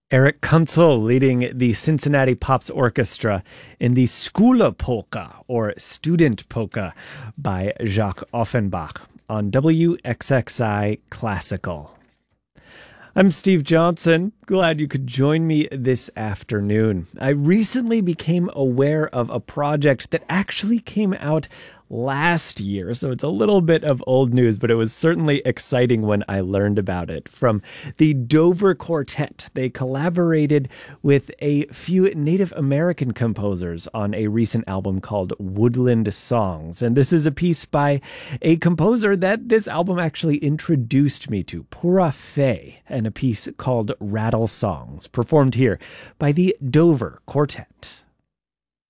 Eric Kunzel leading the Cincinnati Pops Orchestra in the Schule Polka, or Student Polka, by Jacques Offenbach on WXXI Classical. I'm Steve Johnson. Glad you could join me this afternoon. I recently became aware of a project that actually came out last year, so it's a little bit of old news, but it was certainly exciting when I learned about it. From the Dover Quartet, they collaborated with a few Native American composers on a recent album called Woodland Songs. And this is a piece by a composer that this album actually introduced me to, Pura Fé, and a piece called Rattle Songs, performed here by the Dover Quartet.